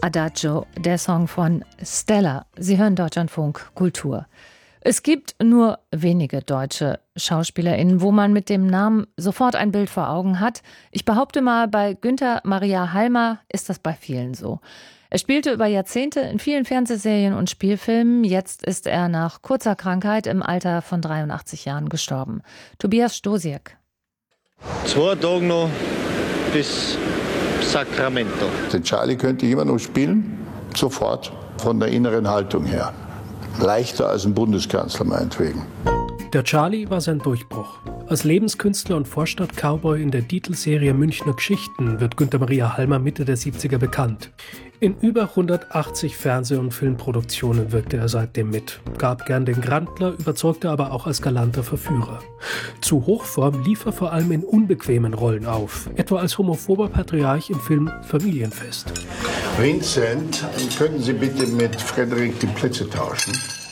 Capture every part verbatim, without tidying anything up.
Adagio, der Song von Stella. Sie hören Deutschlandfunk Kultur. Es gibt nur wenige deutsche SchauspielerInnen, wo man mit dem Namen sofort ein Bild vor Augen hat. Ich behaupte mal, bei Günther Maria Halmer ist das bei vielen so. Er spielte über Jahrzehnte in vielen Fernsehserien und Spielfilmen. Jetzt ist er nach kurzer Krankheit im Alter von dreiundachtzig Jahren gestorben. Tobias Stosiek. Zwei Tage noch bis Sacramento. Den Charlie könnte ich immer noch spielen, sofort, von der inneren Haltung her. Leichter als ein Bundeskanzler meinetwegen. Der Charlie war sein Durchbruch. Als Lebenskünstler und Vorstadt-Cowboy in der Titelserie Münchner Geschichten wird Günther Maria Halmer Mitte der siebziger bekannt. In über hundertachtzig Fernseh- und Filmproduktionen wirkte er seitdem mit, gab gern den Grandler, überzeugte aber auch als galanter Verführer. Zu Hochform lief er vor allem in unbequemen Rollen auf, etwa als homophober Patriarch im Film Familienfest. Vincent, könnten Sie bitte mit Frederik die Plätze tauschen?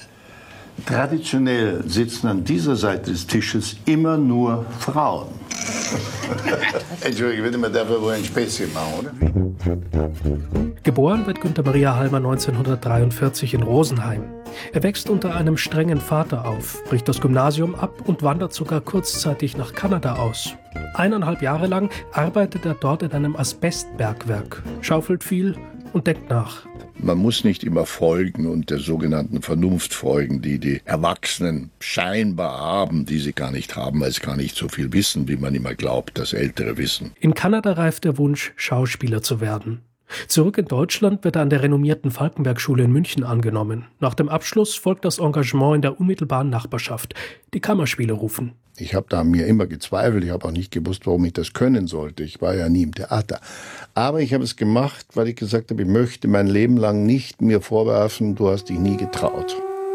Traditionell sitzen an dieser Seite des Tisches immer nur Frauen. Entschuldigung, ich würde mir dafür wohl ein Späßchen machen, oder? Geboren wird Günther Maria Halmer neunzehnhundertdreiundvierzig in Rosenheim. Er wächst unter einem strengen Vater auf, bricht das Gymnasium ab und wandert sogar kurzzeitig nach Kanada aus. Eineinhalb Jahre lang arbeitet er dort in einem Asbestbergwerk, schaufelt viel und denkt nach. Man muss nicht immer folgen und der sogenannten Vernunft folgen, die die Erwachsenen scheinbar haben, die sie gar nicht haben, weil sie gar nicht so viel wissen, wie man immer glaubt, dass Ältere wissen. In Kanada reift der Wunsch, Schauspieler zu werden. Zurück in Deutschland wird er an der renommierten Falkenberg-Schule in München angenommen. Nach dem Abschluss folgt das Engagement in der unmittelbaren Nachbarschaft. Die Kammerspiele rufen. Ich habe da mir immer gezweifelt. Ich habe auch nicht gewusst, warum ich das können sollte. Ich war ja nie im Theater. Aber ich habe es gemacht, weil ich gesagt habe, ich möchte mein Leben lang nicht mir vorwerfen, du hast dich nie getraut.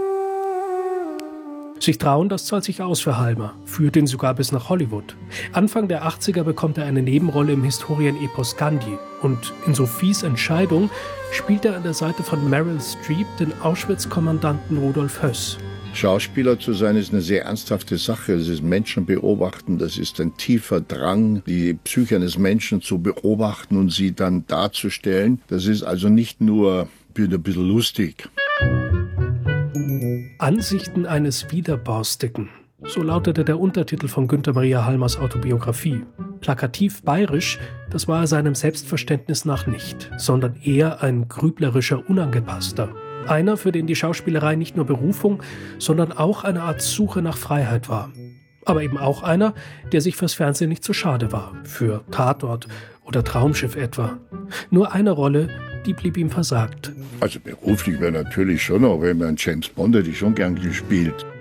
Sich trauen, das zahlt sich aus für Halmer, führt ihn sogar bis nach Hollywood. Anfang der achtziger bekommt er eine Nebenrolle im Historienepos Gandhi. Und in Sophies Entscheidung spielt er an der Seite von Meryl Streep den Auschwitz-Kommandanten Rudolf Höss. Schauspieler zu sein ist eine sehr ernsthafte Sache. Es ist Menschen beobachten, das ist ein tiefer Drang, die Psyche eines Menschen zu beobachten und sie dann darzustellen. Das ist also nicht nur ein bisschen lustig. Ansichten eines Widerborstigen. So lautete der Untertitel von Günther Maria Halmers Autobiografie. Plakativ bayerisch, das war er seinem Selbstverständnis nach nicht, sondern eher ein grüblerischer Unangepasster. Einer, für den die Schauspielerei nicht nur Berufung, sondern auch eine Art Suche nach Freiheit war. Aber eben auch einer, der sich fürs Fernsehen nicht zu schade war. Für Tatort oder Traumschiff etwa. Nur eine Rolle, die blieb ihm versagt. Also beruflich wäre natürlich schon, aber wenn man James Bond hätte ich schon gern gespielt.